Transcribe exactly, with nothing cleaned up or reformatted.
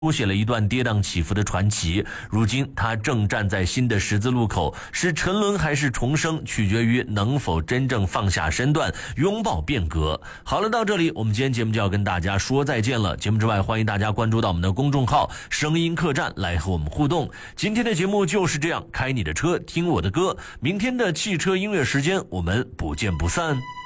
书写了一段跌宕起伏的传奇，如今他正站在新的十字路口，是沉沦还是重生，取决于能否真正放下身段，拥抱变革。好了，到这里我们今天节目就要跟大家说再见了。节目之外，欢迎大家关注到我们的公众号声音客栈来和我们互动。今天的节目就是这样，开你的车，听我的歌。明天的汽车音乐时间，我们不见不散。